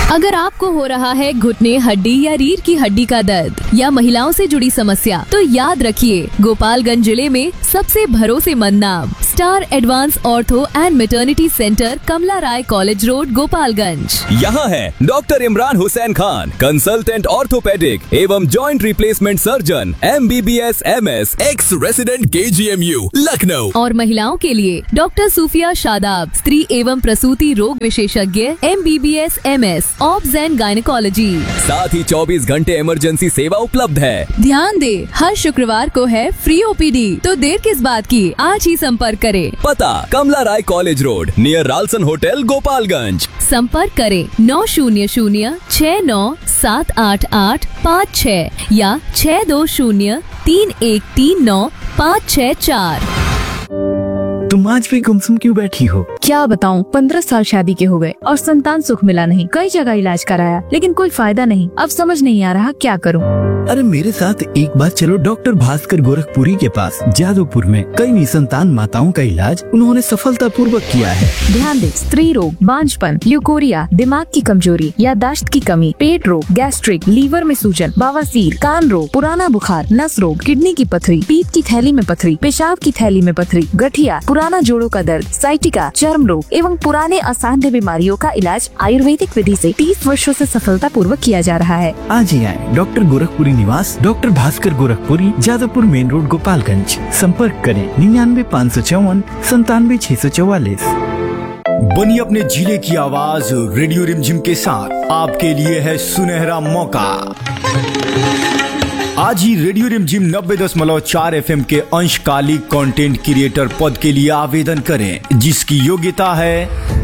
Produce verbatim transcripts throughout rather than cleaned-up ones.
अगर आपको हो रहा है घुटने, हड्डी या रीढ़ की हड्डी का दर्द या महिलाओं से जुड़ी समस्या, तो याद रखिए, गोपालगंज जिले में सबसे भरोसेमंद नाम star advance ortho and maternity centre, Kamala Rai college road, Gopalganj. यहाँ है doctor Imran Hussain Khan, consultant orthopaedic एवं joint replacement surgeon, M B B S M S, x resident के जी एम यू, लखनऊ। और महिलाओं के लिए डॉक्टर सूफिया शादाब, स्त्री एवं प्रसूति रोग विशेषज्ञ, M B B S M S, obs and gynaecology. साथ ही चौबीस घंटे इमरजेंसी सेवा उपलब्ध है। ध्यान दे, हर शुक्रवार को है फ्री ओ पी डी, तो देर किस बात की, आज ही संपर्क करें। पता कमला राय college road, near Ralson hotel, Gopalganj. संपर्क करें नौ शून्य शून्य छह नौ सात आठ आठ पाँच छह या छह दो शून्य तीन एक तीन नौ पाँच छह चार। तुम आज भी गुमसुम क्यों बैठी हो? क्या बताऊं, पंद्रह साल शादी के हो गए और संतान सुख मिला नहीं। कई जगह इलाज कराया लेकिन कोई फायदा नहीं। अब समझ नहीं आ रहा क्या करूं। अरे मेरे साथ एक बार चलो डॉक्टर भास्कर गोरखपुरी के पास। जादवपुर में कई निसंतान माताओं का इलाज उन्होंने सफलतापूर्वक किया है। ध्यान दे, स्त्री रोग, बांझपन, ल्यूकोरिया, दिमाग की कमजोरी, याददाश्त की कमी, पेट रोग, गैस्ट्रिक, लीवर में सूजन, बवासीर, कान रोग, पुराना बुखार, नस रोग, किडनी की पथरी, पीत की थैली में पथरी, पेशाब की थैली में पथरी, गठिया, पुराना जोड़ों का दर्द, साइटिका, चर्म रोग एवं पुराने असाध्य बीमारियों का इलाज आयुर्वेदिक विधि से तीस वर्षों से सफलतापूर्वक किया जा रहा है। आज ही आए डॉक्टर गोरखपुरी निवास, doctor Bhaskar Gorakhpuri, Jadavpur main road, Gopalganj. संपर्क करें निन्यानवे पाँच सौ चौवन संतानवे छह सौ चौवालीस। बनिए अपने जिले की आवाज रेडियो रिमझिम के साथ। आपके लिए है सुनहरा मौका। आज ही रेडियो रिमझिम नब्बे दशमलव चार एफ एम के अंशकालिक कंटेंट क्रिएटर पद के लिए आवेदन करें, जिसकी योग्यता है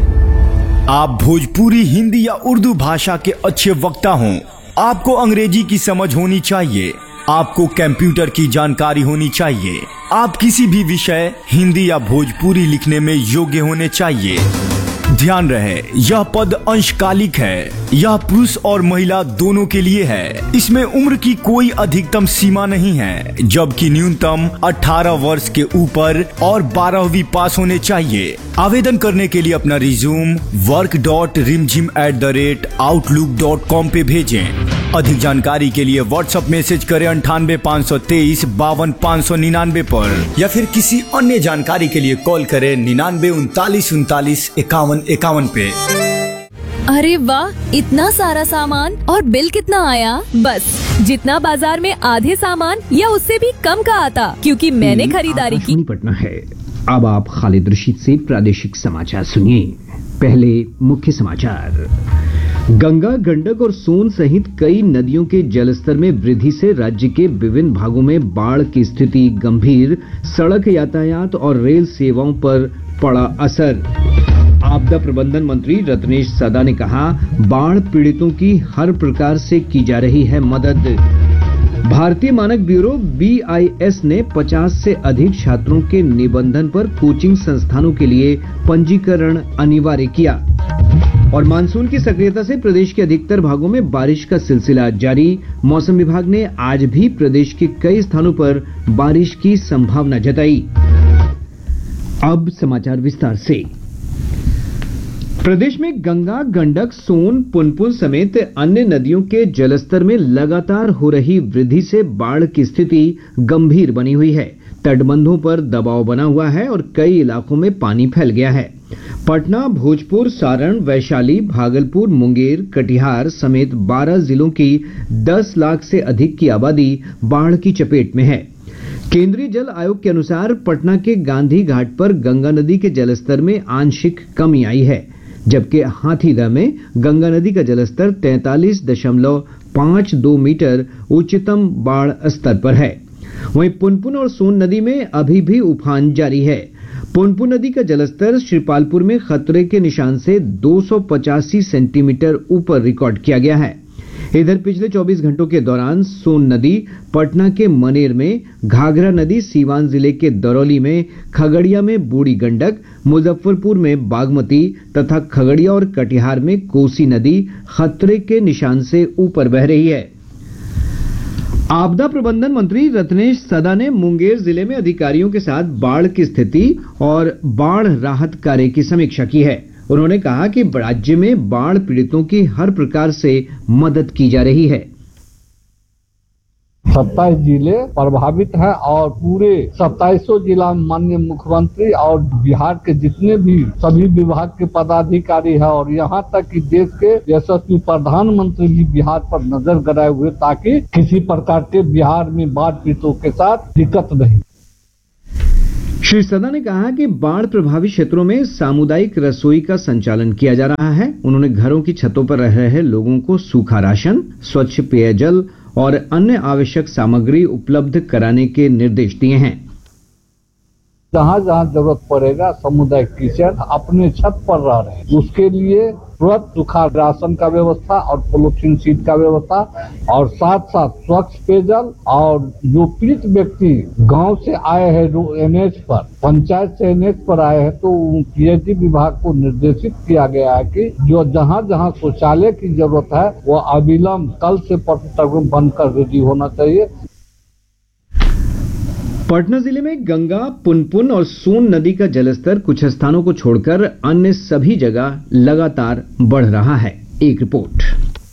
आप भोजपुरी, हिंदी या उर्दू भाषा के अच्छे वक्ता हों। आपको अंग्रेजी की समझ होनी चाहिए। आपको कंप्यूटर की जानकारी होनी चाहिए। आप किसी भी विषय हिंदी या भोजपुरी लिखने में योग्य होने चाहिए। ध्यान रहे, यह पद अंशकालिक है। यह पुरुष और महिला दोनों के लिए है। इसमें उम्र की कोई अधिकतम सीमा नहीं है, जबकि न्यूनतम अठारह वर्ष के ऊपर और बारहवीं पास होने चाहिए। आवेदन करने के लिए अपना रिज्यूम वर्क डॉट रिमझिम at the rate outlook dot com पे भेजें। अधिक जानकारी के लिए व्हाट्सएप मैसेज करें अंठानवे पाँच सौ तेईस बावन पाँच सौ निन्यानवे पर, या फिर किसी अन्य जानकारी के लिए कॉल करें निन्यानवे उनतालीस उनतालीस इक्यावन इक्यावन पे। अरे वाह, इतना सारा सामान और बिल कितना आया? बस जितना बाजार में आधे सामान या उससे भी कम का आता, क्योंकि मैंने खरीदारी की। पटना है। अब आप खालिद रशीद से प्रादेशिक समाचार सुनिए। पहले मुख्य समाचार। गंगा, गंडक और सोन सहित कई नदियों के जलस्तर में वृद्धि से राज्य के विभिन्न भागों में बाढ़ की स्थिति गंभीर। सड़क यातायात और रेल सेवाओं पर पड़ा असर। आपदा प्रबंधन मंत्री रत्नेश सदा ने कहा, बाढ़ पीड़ितों की हर प्रकार से की जा रही है मदद। भारतीय मानक ब्यूरो बी आई एस ने पचास से अधिक छात्रों के निबंधन पर कोचिंग संस्थानों के लिए पंजीकरण अनिवार्य किया। और मानसून की सक्रियता से प्रदेश के अधिकतर भागों में बारिश का सिलसिला जारी। मौसम विभाग ने आज भी प्रदेश के कई स्थानों पर बारिश की संभावना जताई। अब समाचार विस्तार से। प्रदेश में गंगा, गंडक, सोन, पुनपुन समेत अन्य नदियों के जलस्तर में लगातार हो रही वृद्धि से बाढ़ की स्थिति गंभीर बनी हुई है। तटबंधों पर दबाव बना हुआ है और कई इलाकों में पानी फैल गया है। पटना, भोजपुर, सारण, वैशाली, भागलपुर, मुंगेर, कटिहार समेत बारह जिलों की दस लाख से अधिक की आबादी बाढ़ की चपेट में है। केंद्रीय जल आयोग के अनुसार पटना के गांधी घाट पर गंगा नदी के जलस्तर में आंशिक कमी आई है, जबकि हाथीदह में गंगा नदी का जलस्तर तैंतालीस दशमलव पाँच दो मीटर उच्चतम बाढ़ स्तर पर है। वहीं पुनपुन और सोन नदी में अभी भी उफान जारी है। पुनपुन नदी का जलस्तर श्रीपालपुर में खतरे के निशान से दो सौ पचासी सेंटीमीटर ऊपर रिकॉर्ड किया गया है। इधर पिछले चौबीस घंटों के दौरान सोन नदी पटना के मनेर में, घाघरा नदी सीवान जिले के दरौली में, खगड़िया में बूढ़ी गंडक, मुजफ्फरपुर में बागमती तथा खगड़िया और कटिहार में कोसी नदी खतरे के निशान से ऊपर बह रही है। आपदा प्रबंधन मंत्री रत्नेश सदा ने मुंगेर जिले में अधिकारियों के साथ बाढ़ की स्थिति और बाढ़ राहत कार्य की समीक्षा की है। उन्होंने कहा कि राज्य में बाढ़ पीड़ितों की हर प्रकार से मदद की जा रही है। सत्ताईस जिले प्रभावित हैं और पूरे सत्ताईसों जिला में माननीय मुख्यमंत्री और बिहार के जितने भी सभी विभाग के पदाधिकारी हैं और यहाँ तक कि देश के यशस्वी प्रधानमंत्री भी बिहार पर नजर गड़ाए हुए ताकि किसी प्रकार के बिहार में बाढ़ पीड़ितों के साथ दिक्कत नहीं। श्री सदा ने कहा कि बाढ़ प्रभावित क्षेत्रों में सामुदायिक रसोई का संचालन किया जा रहा है। उन्होंने घरों की छतों पर रह रहे लोगों को सूखा राशन, स्वच्छ पेयजल और अन्य आवश्यक सामग्री उपलब्ध कराने के निर्देश दिए हैं। जहाँ जहाँ जरूरत पड़ेगा सामुदायिक किचन अपने छत पर रह रहे हैं, उसके लिए तुरंत सूखा राशन का व्यवस्था और पॉलिथीन शीट का व्यवस्था और साथ साथ स्वच्छ पेयजल और जो पीड़ित व्यक्ति गांव से आए हैं जो एनएच पर पंचायत से एनएच पर आए हैं तो पीएचडी विभाग को निर्देशित किया गया है कि जो जहाँ जहाँ शौचालय की जरूरत है वो अविलंब कल से परसों तक बनकर रेडी होना चाहिए। पटना जिले में गंगा, पुनपुन और सोन नदी का जलस्तर कुछ स्थानों को छोड़कर अन्य सभी जगह लगातार बढ़ रहा है। एक रिपोर्ट।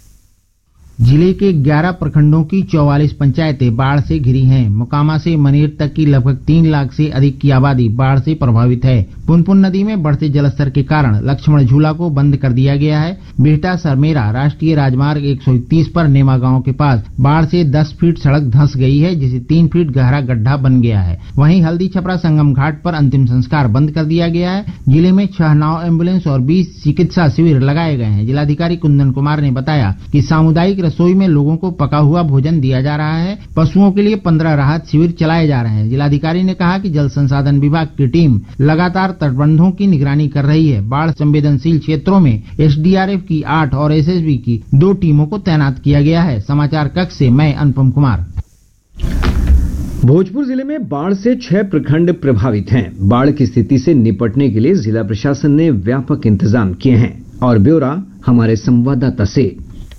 जिले के ग्यारह प्रखंडों की चौवालीस पंचायतें बाढ़ से घिरी हैं। मोकामा से मनेर तक की लगभग तीन लाख से अधिक की आबादी बाढ़ से प्रभावित है। पुनपुन नदी में बढ़ते जलस्तर के कारण लक्ष्मण झूला को बंद कर दिया गया है। बिहटा सरमेरा राष्ट्रीय राजमार्ग एक सौ इकतीस पर नेमा गांव के पास बाढ़ से दस फीट सड़क धंस गई है, जिसे तीन फीट गहरा गड्ढा बन गया है। वहीं हल्दी छपरा संगम घाट पर अंतिम संस्कार बंद कर दिया गया है। जिले में छह नाव एम्बुलेंस और बीस चिकित्सा शिविर लगाए गए हैं। जिलाधिकारी कुंदन कुमार ने बताया कि सामुदायिक रसोई में लोगों को पका हुआ भोजन दिया जा रहा है। पशुओं के लिए पंद्रह राहत शिविर चलाए जा रहे हैं। जिलाधिकारी ने कहा कि जल संसाधन विभाग की टीम लगातार तटबंधों की निगरानी कर रही है। बाढ़ संवेदनशील क्षेत्रों में एसडीआरएफ की आठ और एसएसबी की दो टीमों को तैनात किया गया है। समाचार कक्ष से मैं अनुपम कुमार। भोजपुर जिले में बाढ़ से छह प्रखंड प्रभावित हैं। बाढ़ की स्थिति से निपटने के लिए जिला प्रशासन ने व्यापक इंतजाम किए हैं और ब्यौरा हमारे संवाददाता से।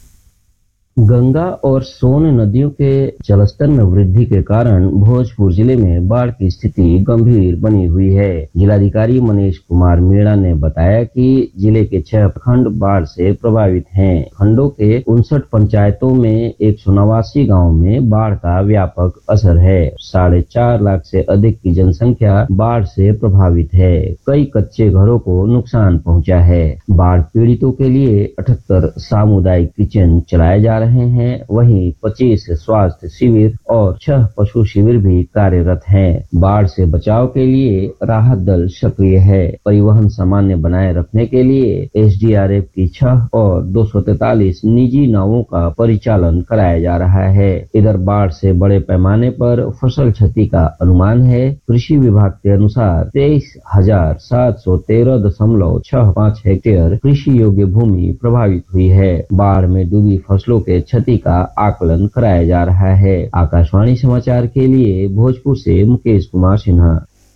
गंगा और सोन नदियों के जलस्तर में वृद्धि के कारण भोजपुर जिले में बाढ़ की स्थिति गंभीर बनी हुई है। जिलाधिकारी मनीष कुमार मीणा ने बताया कि जिले के छह प्रखंड बाढ़ से प्रभावित हैं। खंडों के उनसठ पंचायतों में एक सौ नवासी गाँव में बाढ़ का व्यापक असर है। साढ़े चार लाख से अधिक की जनसंख्या बाढ़ से प्रभावित है। कई कच्चे घरों को नुकसान पहुँचा है। बाढ़ पीड़ितों के लिए अठहत्तर सामुदायिक किचन चलाए जा रहे हैं। वहीं पच्चीस स्वास्थ्य शिविर और छह पशु शिविर भी कार्यरत हैं। बाढ़ से बचाव के लिए राहत दल सक्रिय है। परिवहन सामान्य बनाए रखने के लिए एसडीआरएफ की छह और दो सौ तैतालीस निजी नावों का परिचालन कराया जा रहा है। इधर बाढ़ से बड़े पैमाने पर फसल क्षति का अनुमान है। कृषि विभाग के अनुसार तेईस हजार सात सौ तेरह दशमलव छह पाँच हेक्टेयर कृषि योग्य भूमि प्रभावित हुई है। बाढ़ में डूबी फसलों के क्षति का आकलन कराया जा रहा है। आकाशवाणी समाचार के लिए भोजपुर से मुकेश कुमार सिन्हा।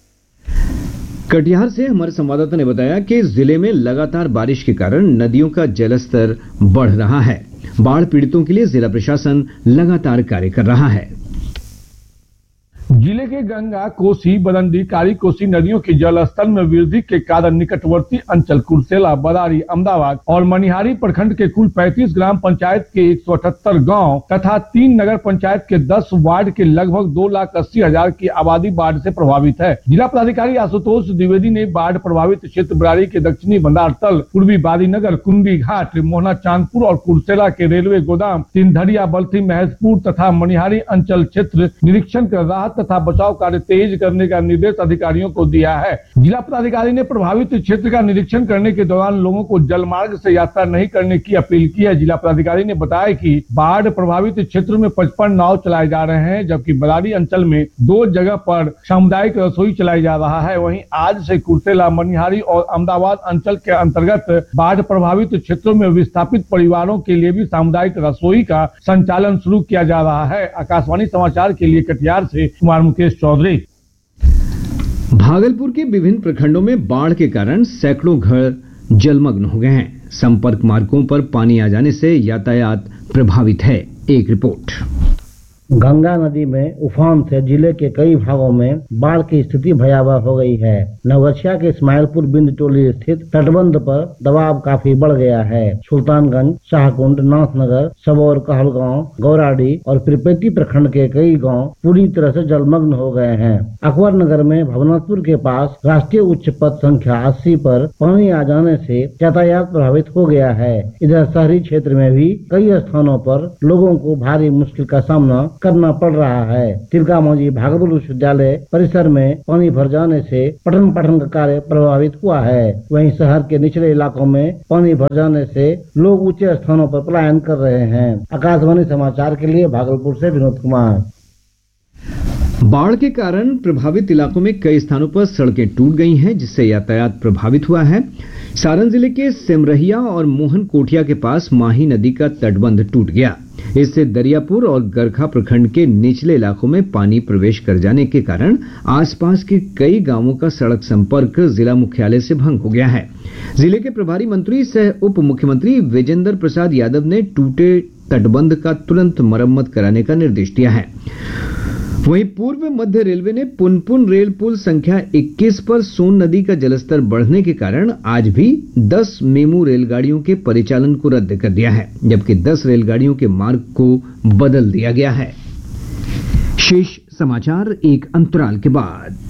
कटिहार से हमारे संवाददाता ने बताया कि जिले में लगातार बारिश के कारण नदियों का जलस्तर बढ़ रहा है। बाढ़ पीड़ितों के लिए जिला प्रशासन लगातार कार्य कर रहा है। जिले के गंगा, कोसी, बरंडी, कारी कोसी नदियों के जलस्तर में वृद्धि के कारण निकटवर्ती अंचल कुर्सेला, बदारी, अहमदाबाद और मनिहारी प्रखंड के कुल पैंतीस ग्राम पंचायत के एक सौ अठहत्तर गाँव तथा तीन नगर पंचायत के दस वार्ड के लगभग दो लाख अस्सी हजार की आबादी बाढ़ से प्रभावित है। जिला पदाधिकारी आशुतोष द्विवेदी ने बाढ़ प्रभावित क्षेत्र बरारी के दक्षिणी बंदार तल, पूर्वी बादीनगर, कुंडी घाट, मोहना चांदपुर और कुर्सेला के रेलवे गोदाम, सिंधरिया, बल्थी, महजपुर तथा मनिहारी अंचल क्षेत्र निरीक्षण कर राहत तथा बचाव कार्य तेज करने का निर्देश अधिकारियों को दिया है। जिला पदाधिकारी ने प्रभावित क्षेत्र का निरीक्षण करने के दौरान लोगों को जलमार्ग से यात्रा नहीं करने की अपील की है। जिला पदाधिकारी ने बताया कि बाढ़ प्रभावित क्षेत्र में पचपन नाव चलाए जा रहे हैं, जबकि बरारी अंचल में दो जगह पर सामुदायिक रसोई चलाई जा रहा है। वहीं आज से कुर्सेला, मनिहारी और अहमदाबाद अंचल के अंतर्गत बाढ़ प्रभावित क्षेत्रों में विस्थापित परिवारों के लिए भी सामुदायिक रसोई का संचालन शुरू किया जा रहा है। आकाशवाणी समाचार के लिए कटिहार से कुमार मुकेश चौधरी। भागलपुर के विभिन्न प्रखंडों में बाढ़ के कारण सैकड़ों घर जलमग्न हो गए हैं। संपर्क मार्गों पर पानी आ जाने से यातायात प्रभावित है। एक रिपोर्ट। गंगा नदी में उफान से जिले के कई भागों में बाढ़ की स्थिति भयावह हो गई है। नवगछिया के इस्माइलपुर बिंद टोली स्थित तटबंध पर दबाव काफी बढ़ गया है। सुल्तानगंज, शाहकुंड, नाथनगर, सबौर, कहलगांव, गौराडी और पिरपेटी प्रखंड के कई गांव पूरी तरह से जलमग्न हो गए हैं। अकबर नगर में भवनाथपुर के पास राष्ट्रीय उच्च पथ संख्या अस्सी पर पानी आ जाने से यातायात प्रभावित हो गया है। इधर शहरी क्षेत्र में भी कई स्थानों पर लोगों को भारी मुश्किल का सामना करना पड़ रहा है। तिलकामांझी भागलपुर विश्वविद्यालय परिसर में पानी भर जाने से पठन पाठन का कार्य प्रभावित हुआ है। वहीं शहर के निचले इलाकों में पानी भर जाने से लोग ऊंचे स्थानों पर पलायन कर रहे हैं। आकाशवाणी समाचार के लिए भागलपुर से विनोद कुमार। बाढ़ के कारण प्रभावित इलाकों में कई स्थानों पर सड़कें टूट गई हैं, जिससे यातायात प्रभावित हुआ है। सारण जिले के सिमरहिया और मोहन कोठिया के पास माही नदी का तटबंध टूट गया। इससे दरियापुर और गरखा प्रखंड के निचले इलाकों में पानी प्रवेश कर जाने के कारण आसपास के कई गांवों का सड़क संपर्क जिला मुख्यालय से भंग हो गया है। जिले के प्रभारी मंत्री सह उप मुख्यमंत्री विजेंद्र प्रसाद यादव ने टूटे तटबंध का तुरंत मरम्मत कराने का निर्देश दिया है। वहीं पूर्व मध्य रेलवे ने पुनपुन रेल पुल संख्या इक्कीस पर सोन नदी का जलस्तर बढ़ने के कारण आज भी दस मेमू रेलगाड़ियों के परिचालन को रद्द कर दिया है, जबकि दस रेलगाड़ियों के मार्ग को बदल दिया गया है। शेष समाचार एक अंतराल के बाद।